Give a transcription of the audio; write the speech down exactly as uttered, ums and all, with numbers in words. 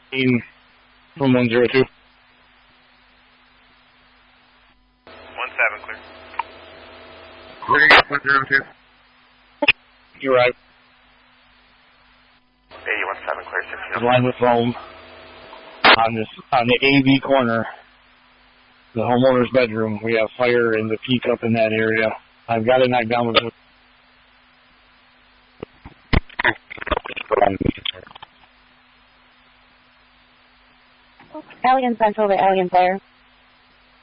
From one zero two. one seven, clear. We're going to get one zero two. You're right. eighty-one seven, clear, sixteen. Line with foam on this on the A V corner, the homeowner's bedroom. We have fire in the peak up in that area. I've got it knocked down with. Alien Central to Alien Fire.